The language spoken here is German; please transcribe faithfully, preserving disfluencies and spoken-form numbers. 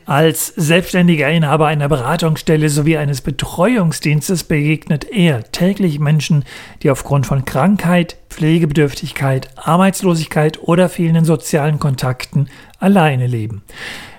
Als selbstständiger Inhaber einer Beratungsstelle sowie eines Betreuungsdienstes begegnet er täglich Menschen, die aufgrund von Krankheit, Pflegebedürftigkeit, Arbeitslosigkeit oder fehlenden sozialen Kontakten alleine leben.